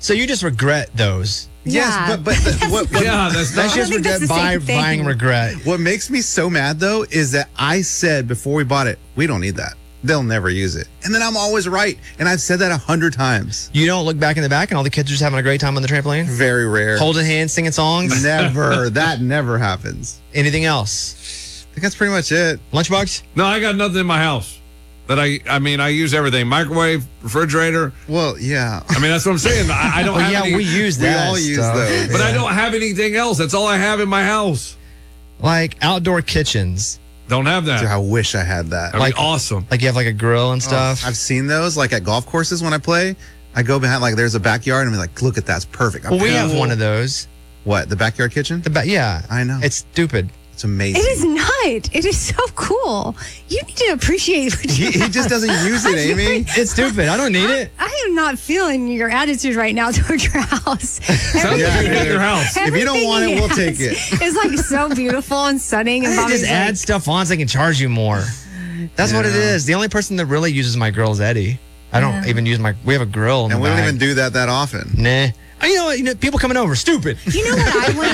So you just regret those. Yes, Yeah. but what Yeah, that's That's not. just think that's regret the same thing. buying regret. what makes me so mad though is that I said before we bought it, we don't need that. They'll never use it. And then I'm always right. And I've said that 100 times. You don't look back in the back and all the kids are just having a great time on the trampoline? Very rare. Holding hands, singing songs? Never. That never happens. Anything else? I think that's pretty much it. Lunchbox? No, I got nothing in my house. That I mean, I use everything. Microwave, refrigerator. Well, yeah. I mean, that's what I'm saying. I don't Well, have yeah, any, we use We that all use stuff. those. but I don't have anything else. That's all I have in my house. Like outdoor kitchens. Don't have that. Dude, I wish I had that. That'd be awesome. Like you have like a grill and stuff. I've seen those like at golf courses when I play. I go behind like there's a backyard and I'm like, look at that, it's perfect. Well, we have one of those. What, the backyard kitchen? Yeah. I know. It's stupid. It's amazing. It is not. It is so cool. You need to appreciate what you He just doesn't use it, Amy. It's stupid. I don't need it. I am not feeling your attitude right now towards your house. Sounds like you hate your house. If you don't want it, we'll take it. It's like so beautiful and stunning. And They Bobby's just like, add stuff on so they can charge you more. That's what it Yeah. is. The only person that really uses my grill is Eddie. I don't even use we have a grill in And the we don't back. even do that often. Nah. You know, people coming over, stupid. you know what I want